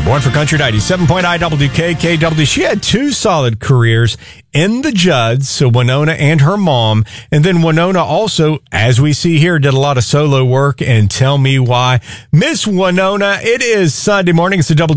Number one for Country 97.9 WKKW. She had two solid careers in the Judds, so Winona and her mom. And then Winona also, as we see here, did a lot of solo work. And tell me why. Miss Winona, it is Sunday morning. It's the